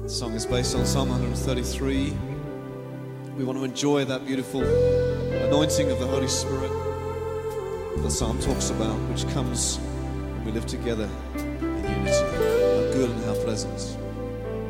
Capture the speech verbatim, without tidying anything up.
The song is based on Psalm one thirty-three. We want to enjoy that beautiful anointing of the Holy Spirit that the psalm talks about, which comes when we live together in unity. How good and how pleasant.